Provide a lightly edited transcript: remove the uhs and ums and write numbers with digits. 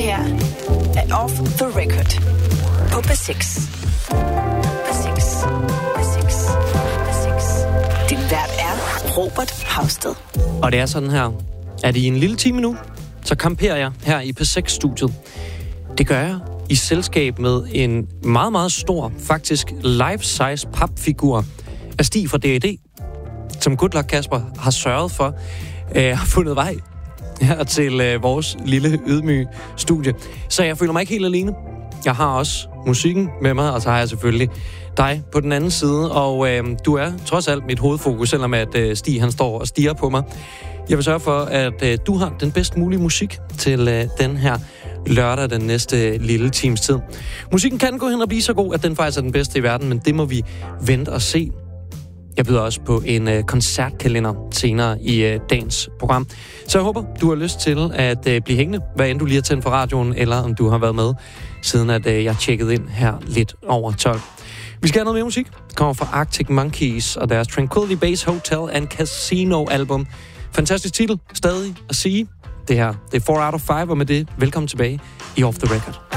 her er Off the Record på P6. Din vært er Robert Hausted. Og det er sådan her, at i en lille time nu, så camperer jeg her i P6-studiet. Det gør jeg i selskab med en meget, meget stor, faktisk life-size papfigur af Stig fra D&D, som Good Luck Kasper har sørget for, har fundet vej her til vores lille ydmyge studie. Så jeg føler mig ikke helt alene. Jeg har også musikken med mig, og så har jeg selvfølgelig dig på den anden side, og du er trods alt mit hovedfokus, selvom at Stig han står og stiger på mig. Jeg vil sørge for, at du har den bedst mulige musik til den her lørdag, den næste lille times tid. Musikken kan gå hen og blive så god, at den faktisk er den bedste i verden, men det må vi vente og se. Jeg byder også på en koncertkalender senere i dagens program. Så jeg håber, du har lyst til at blive hængende, hvad end du lige har tændt for radioen, eller om du har været med, siden at jeg tjekkede ind her lidt over 12. Vi skal have noget mere musik. Det kommer fra Arctic Monkeys og deres Tranquility Base Hotel and Casino album. Fantastisk titel, stadig at sige. Det her, det er 4 out of 5, og med det, velkommen tilbage i Off the Record.